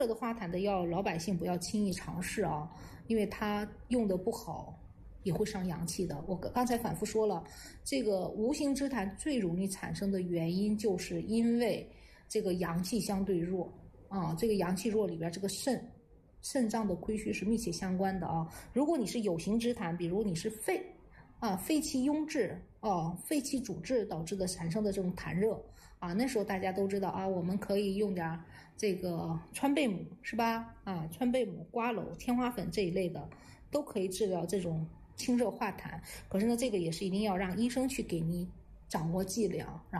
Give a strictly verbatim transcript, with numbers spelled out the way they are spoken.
热的化痰的药，老百姓不要轻易尝试啊，因为它用的不好，也会伤阳气的。我刚才反复说了，这个无形之痰最容易产生的原因，就是因为这个阳气相对弱啊，这个阳气弱里边，这个肾肾脏的亏虚是密切相关的啊。如果你是有形之痰，比如你是肺啊，肺气壅滞啊，肺气阻滞导致的产生的这种痰热啊，那时候大家都知道啊，我们可以用点这个川贝母是吧？啊，川贝母、瓜蒌、天花粉这一类的，都可以治疗这种清热化痰。可是呢，这个也是一定要让医生去给你掌握剂量，然后